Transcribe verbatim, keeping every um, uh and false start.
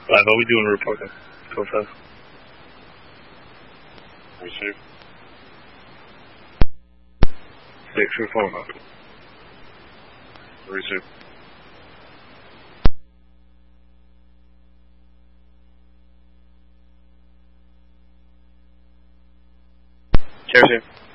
Five, are we doing reporting? Go fast. Receive. Six, your phone up. Receive. Cheers,